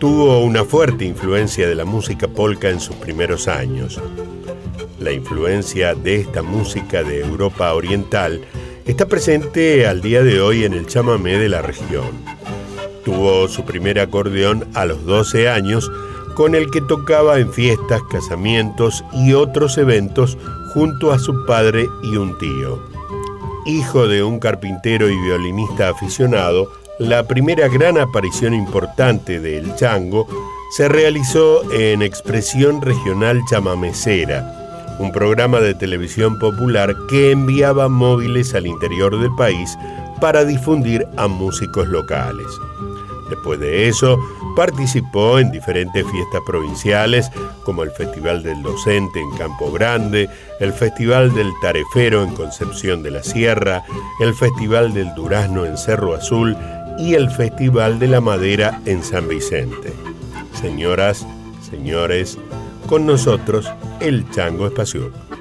tuvo una fuerte influencia de la música polka en sus primeros años. La influencia de esta música de Europa Oriental está presente al día de hoy en el chamamé de la región. Tuvo su primer acordeón a los 12 años, con el que tocaba en fiestas, casamientos y otros eventos junto a su padre y un tío. Hijo de un carpintero y violinista aficionado, la primera gran aparición importante de El Chango se realizó en Expresión Regional Chamamecera, un programa de televisión popular que enviaba móviles al interior del país para difundir a músicos locales. Después de eso, participó en diferentes fiestas provinciales, como el Festival del Docente en Campo Grande, el Festival del Tarefero en Concepción de la Sierra, el Festival del Durazno en Cerro Azul y el Festival de la Madera en San Vicente. Señoras, señores, con nosotros, el Chango Espasiuk.